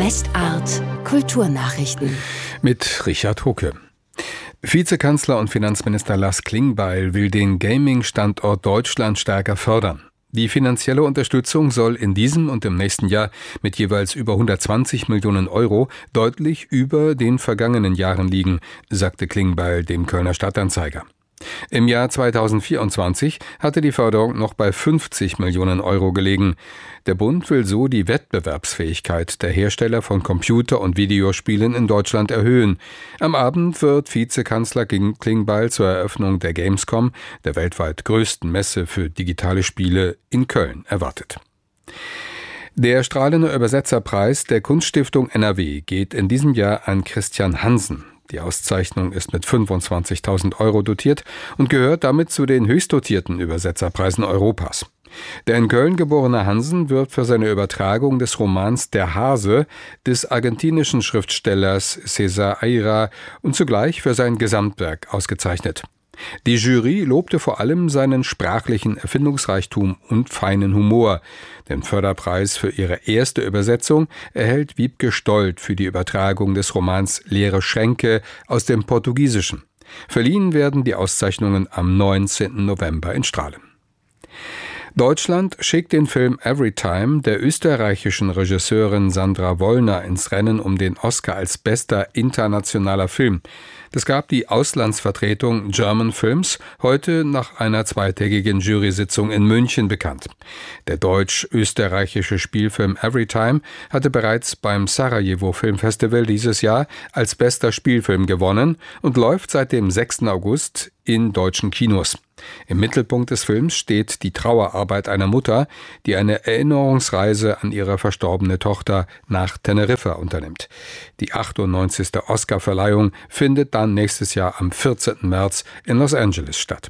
Westart Kulturnachrichten mit Richard Hucke. Vizekanzler und Finanzminister Lars Klingbeil will den Gaming-Standort Deutschland stärker fördern. Die finanzielle Unterstützung soll in diesem und im nächsten Jahr mit jeweils über 120 Millionen Euro deutlich über den vergangenen Jahren liegen, sagte Klingbeil dem Kölner Stadtanzeiger. Im Jahr 2024 hatte die Förderung noch bei 50 Millionen Euro gelegen. Der Bund will so die Wettbewerbsfähigkeit der Hersteller von Computer- und Videospielen in Deutschland erhöhen. Am Abend wird Vizekanzler Klingbeil zur Eröffnung der Gamescom, der weltweit größten Messe für digitale Spiele, in Köln erwartet. Der Strahlender Übersetzerpreis der Kunststiftung NRW geht in diesem Jahr an Christian Hansen. Die Auszeichnung ist mit 25.000 Euro dotiert und gehört damit zu den höchst dotierten Übersetzerpreisen Europas. Der in Köln geborene Hansen wird für seine Übertragung des Romans Der Hase des argentinischen Schriftstellers César Aira und zugleich für sein Gesamtwerk ausgezeichnet. Die Jury lobte vor allem seinen sprachlichen Erfindungsreichtum und feinen Humor. Den Förderpreis für ihre erste Übersetzung erhält Wiebke Stolt für die Übertragung des Romans Leere Schränke aus dem Portugiesischen. Verliehen werden die Auszeichnungen am 19. November in Strahlem. Deutschland schickt den Film Everytime der österreichischen Regisseurin Sandra Wollner ins Rennen um den Oscar als bester internationaler Film. Das gab die Auslandsvertretung German Films heute nach einer zweitägigen Jury-Sitzung in München bekannt. Der deutsch-österreichische Spielfilm Everytime hatte bereits beim Sarajevo Filmfestival dieses Jahr als bester Spielfilm gewonnen und läuft seit dem 6. August in deutschen Kinos. Im Mittelpunkt des Films steht die Trauerarbeit einer Mutter, die eine Erinnerungsreise an ihre verstorbene Tochter nach Teneriffa unternimmt. Die 98. Oscarverleihung findet dann nächstes Jahr am 14. März in Los Angeles statt.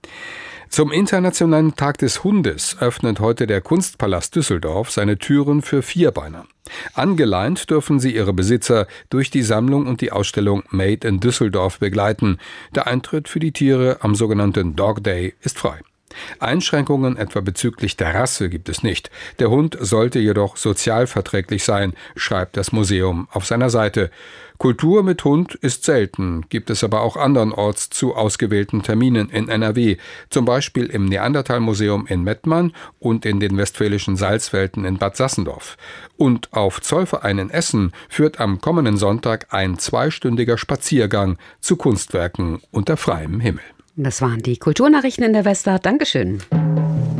Zum Internationalen Tag des Hundes öffnet heute der Kunstpalast Düsseldorf seine Türen für Vierbeiner. Angeleint dürfen sie ihre Besitzer durch die Sammlung und die Ausstellung Made in Düsseldorf begleiten. Der Eintritt für die Tiere am sogenannten Dog Day ist frei. Einschränkungen etwa bezüglich der Rasse gibt es nicht. Der Hund sollte jedoch sozialverträglich sein, schreibt das Museum auf seiner Seite. Kultur mit Hund ist selten, gibt es aber auch andernorts zu ausgewählten Terminen in NRW, zum Beispiel im Neanderthal-Museum in Mettmann und in den Westfälischen Salzwelten in Bad Sassendorf. Und auf Zollverein in Essen führt am kommenden Sonntag ein 2-stündiger Spaziergang zu Kunstwerken unter freiem Himmel. Das waren die Kulturnachrichten in der Westart. Dankeschön.